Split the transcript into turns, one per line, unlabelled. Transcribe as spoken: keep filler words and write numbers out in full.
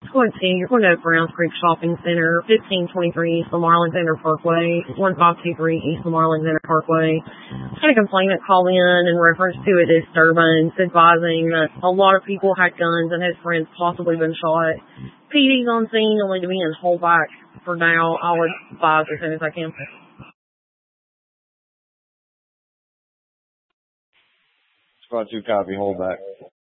Let's see, you're going to Browns Creek Shopping Center, fifteen twenty-three East Lamar Alexander Parkway, one five two three East Lamar Alexander Parkway. Had a complainant call in in reference to a disturbance advising that a lot of people had guns and his friends possibly been shot. P D's on scene, only to be in holdback for now. I'll advise as soon as I can.
Squad two copy, hold back.